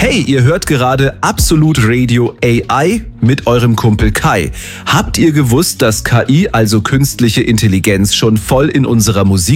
Hey, ihr hört gerade Absolut Radio AI mit eurem Kumpel Kai. Habt ihr gewusst, dass KI, also künstliche Intelligenz, schon voll in unserer Musik